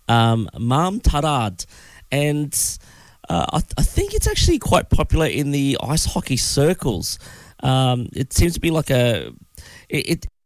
Mam Tarad. And I think it's actually quite popular in the ice hockey circles. It seems to be like